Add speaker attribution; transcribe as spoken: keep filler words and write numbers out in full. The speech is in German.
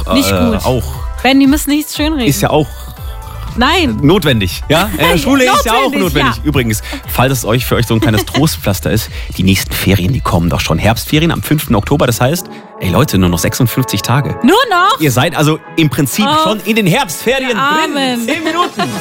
Speaker 1: Nicht
Speaker 2: äh,
Speaker 1: gut.
Speaker 2: auch.
Speaker 1: Ben, die müssen nichts schönreden.
Speaker 2: Ist ja auch
Speaker 1: Nein.
Speaker 2: notwendig. Ja? Äh, Schule ist ja auch
Speaker 1: Notwendig,
Speaker 2: notwendig.
Speaker 1: ja.
Speaker 2: Übrigens, falls es euch für euch so ein kleines Trostpflaster ist, die nächsten Ferien, die kommen doch schon. Herbstferien am fünften Oktober. Das heißt, ey Leute, nur noch sechsundfünfzig Tage.
Speaker 1: Nur noch?
Speaker 2: Ihr seid also im Prinzip
Speaker 1: Oh,
Speaker 2: schon in den Herbstferien
Speaker 1: Amen.
Speaker 2: drin. Zehn Minuten.